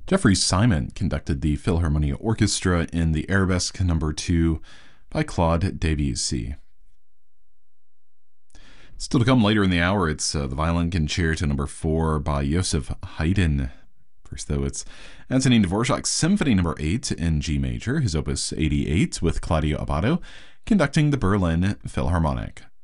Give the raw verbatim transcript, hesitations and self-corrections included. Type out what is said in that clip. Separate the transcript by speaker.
Speaker 1: Jeffrey Simon conducted the Philharmonia Orchestra in the Arabesque Number two by Claude Debussy. Still to come later in the hour, it's uh, the Violin Concerto Number four by Joseph Haydn. First, though, it's Antonin Dvorak's Symphony Number eight in G major, his Opus eighty-eight, with Claudio Abbado conducting the Berlin Philharmonic.